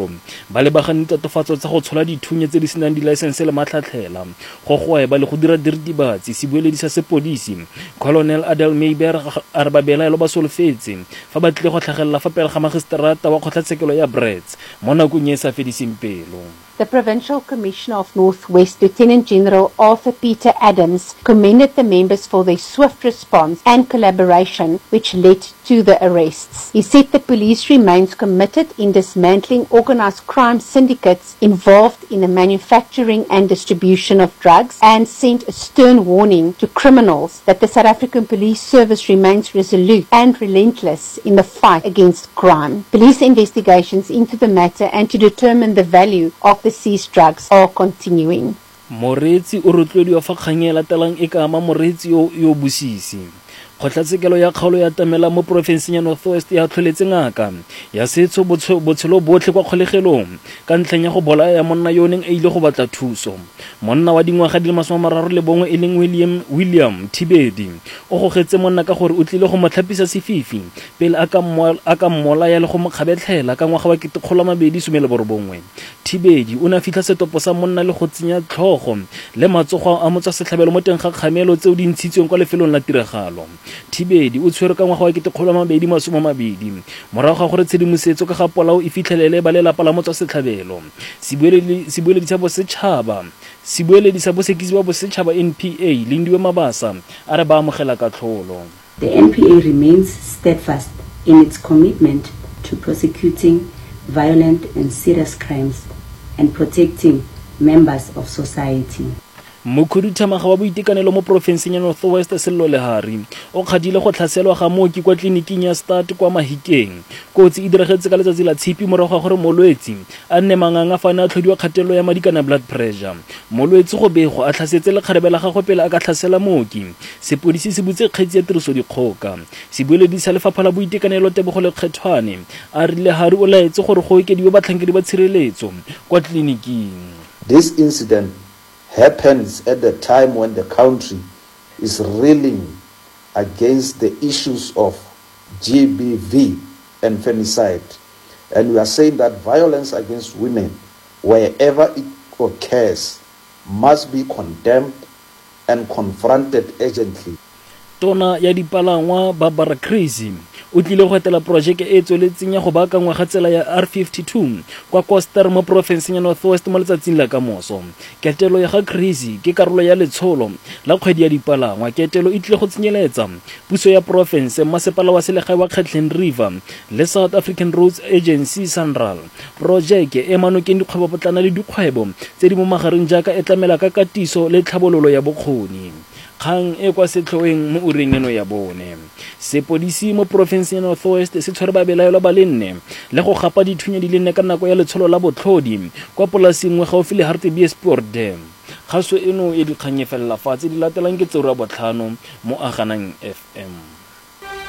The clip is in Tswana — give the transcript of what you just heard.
ditiro ba lebagane tatofatso tsa go tshola dithunya tse di senang di-license le matlhatlhela go gweba le go dira diritibatsi. Sebueledi sa sepodisi Colonel Adel Meiber a re babelaelo ba solofetse fa ba tlile go tlhagelela fa pele ga magistrata wa kgotlatshekelo ya Brits mo nakong e sa fediseng pelo. The Provincial Commissioner of North West, Lieutenant General Arthur Peter Adams, commended the members for their swift response and collaboration which led to the arrests. He said the police remains committed in dismantling organised crime syndicates involved in the manufacturing and distribution of drugs and sent a stern warning to criminals that the South African Police Service remains resolute and relentless in the fight against crime. Police investigations into the matter and to determine the value of the seized drugs are continuing. Moreetsi o rotloediwa fa kgang e latelang e ka ama moreetsi yo bosisi. Kgotlatshekelo ya kgaolo ya Tamela mo porofenseng ya North West ya tlholetse ngaka ya setso botshelo botlhe kwa kgolegelong ka ntlheng ya go bolaya monna yo neng a ile go batla thuso. Monna wa dingwaga di le 31 e leng William Thibedi o gogetse monna ka gore o tlile go mo tlhapisa sefifi pele a ka mmola ya le go mo kgabetlhela ka ngwaga wa 2019. Thibedi o na fitlha setopo sa monna le go tsenya tlhogo le matsogo a motsa setlhabelo mo teng ga kgamelo tseo di ntshitsweng kwa lefelong la tiragalo. Thibedi o tshwere ka ngwaga wa 2020 morago ga gore tshedimosetso ka ga polao e fitlhelele ba lelapa la motsa setlhabelo. Sebueledi sa bosekisi ba bosetšhaba NPA Lindiwe Mabasa a re ba amogela katlholo. The NPA remains steadfast in its commitment to prosecuting violent and serious crimes and protecting members of society. Mokhuduthamaga wa boitekanelo mo porofenseng ya North West Sello Lehari o kgadile go tlhaselwa ga mooki kwa tleliniking ya Start kwa Mahikeng. Kotsi e diragetse ka letsatsi la tshipi morago ga gore molwetsi a nne manganga fa a tlhodiwa kgatelelo ya madi kana blood pressure. Molwetsi go bego a tlhasetse le kgarebela gagwe pele a ka tlhasela mooki. Sepodisi se butse kgetsi ya tiriso dikgoka. Sebueledi sa lefapha la boitekanelo Tebogo Lekgethwane a rile Lehari o laetse gore go okediwe batlhankedi ba tshireletso kwa tleliniking. This incident happens at the time when the country is reeling against the issues of GBV and femicide. And we are saying that violence against women, wherever it occurs, must be condemned and confronted urgently. Tona ya dipalangwa Barbara Crazy o tlile go etela projeke e tsweletseng ya go baakangwa ga tsela ya R52 kwa Koster mo porofenseng ya North West mo letsatsing la kamoso. Ketelo ya ga Crazy ke karolo ya letsholo la kgwedi ya dipalangwa. Ketelo e tlile go tsenyeletsa puso ya porofense, masepala wa selegae wa Katlehong River le South African Roads Agency SANRAL. Projeke e manokeng dikgwebo potlana le dikgwebo tse di mo magareng jaaka e tlamela ka katiso le tlhabololo ya bokgoni. Kgang e kwa setlhoeng mo ureng eno ya bone. Sepodisi mo porofenseng ya North West se tshwere babelaelwa ba le 4 le go gapa dithunya di le 4 ka nako ya letsholo la botlhodi kwa polaseng nngwe gaufi le Hartbeespoort Dam. Kgaso eno e dikganye fela fa tse di latelang ke tsero ya botlhano mo Aganang FM.